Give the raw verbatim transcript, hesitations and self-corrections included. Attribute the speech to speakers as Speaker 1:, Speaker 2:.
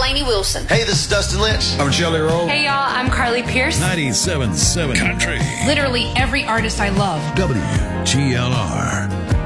Speaker 1: Lainey Wilson.
Speaker 2: Hey, this is Dustin Lynch.
Speaker 3: I'm Jelly Roll.
Speaker 4: Hey, y'all, I'm Carly Pierce.
Speaker 5: ninety-seven point seven Country.
Speaker 6: Literally every artist I love.
Speaker 5: W G L R.